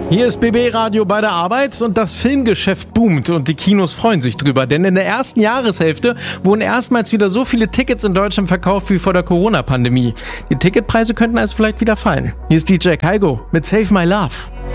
Hier ist BB Radio bei der Arbeit und das Filmgeschäft boomt und die Kinos freuen sich drüber, denn in der ersten Jahreshälfte wurden erstmals wieder so viele Tickets in Deutschland verkauft wie vor der Corona-Pandemie. Die Ticketpreise könnten also vielleicht wieder fallen. Hier ist DJ Kaigo mit Save My Love.